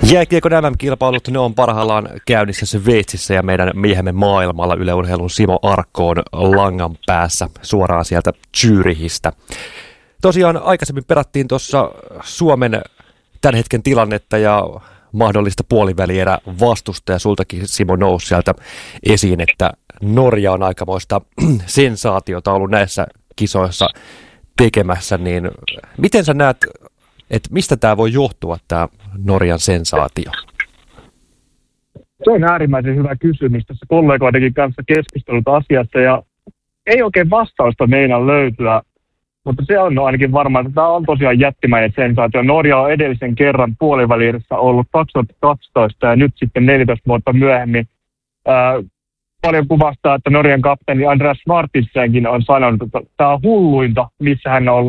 Jääkiekon MM-kilpailut, ne on parhaillaan käynnissä Sveitsissä ja meidän miehemme maailmalla Yle Urheilun Simo Arkko on langan päässä suoraan sieltä Zürichistä. Tosiaan aikaisemmin perattiin tuossa Suomen tämän hetken tilannetta ja mahdollista puolivälierä vastusta ja sultakin Simo nousi sieltä esiin, että Norja on aikamoista sensaatiota ollut näissä kisoissa tekemässä, niin miten sä näet, että mistä tämä voi johtua, tämä Norjan sensaatio? Se on äärimmäisen hyvä kysymys. Tässä kollegoidenkin kanssa keskustelut asiasta ja ei oikein vastausta meinaa löytyä, mutta se on ainakin varmaan, että tämä on tosiaan jättimäinen sensaatio. Norja on edellisen kerran puolivälierissä ollut 2012 ja nyt sitten 14 vuotta myöhemmin. Paljon kuvastaa, että Norjan kapteeni Andreas Martinsenkin on sanonut, että tämä on hulluinta, missä hän on ollut